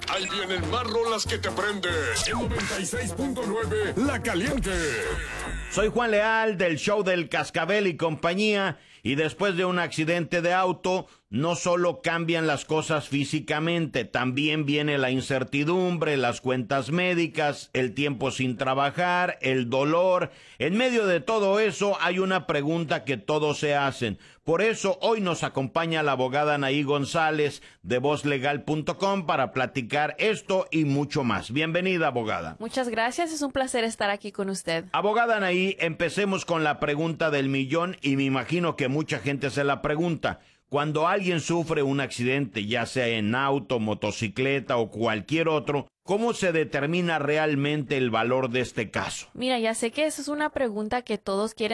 Ahí vienen más rolas que te prenden. En 96.9, La Caliente. Soy Juan Leal del show del Cascabel y compañía, y después de un accidente de auto, no solo cambian las cosas físicamente, también viene la incertidumbre, las cuentas médicas, el tiempo sin trabajar, el dolor. En medio de todo eso hay una pregunta que todos se hacen. Por eso hoy nos acompaña la abogada Anaí González de vozlegal.com para platicar esto y mucho más. Bienvenida, abogada. Muchas gracias, es un placer estar aquí con usted. Abogada Anaí, empecemos con la pregunta del millón, y me imagino que mucha gente se la pregunta. Cuando alguien sufre un accidente, ya sea en auto, motocicleta o cualquier otro, ¿cómo se determina realmente el valor de este caso? Mira, ya sé que esa es una pregunta que todos quieren